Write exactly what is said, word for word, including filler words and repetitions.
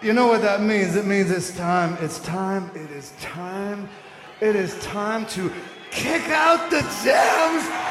You know what that means? It means it's time. It's time. It is time. It is time to kick out the jams